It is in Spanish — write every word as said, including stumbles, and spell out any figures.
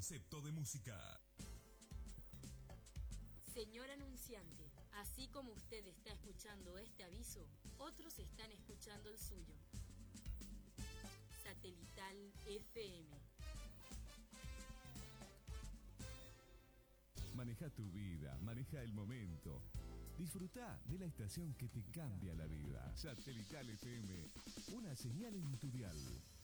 concepto de música. Señor anunciante, así como usted está escuchando este aviso, otros están escuchando el suyo. Satelital F M. Maneja tu vida, maneja el momento. Disfruta de la estación que te cambia la vida. Satelital F M, una señal en tu dial.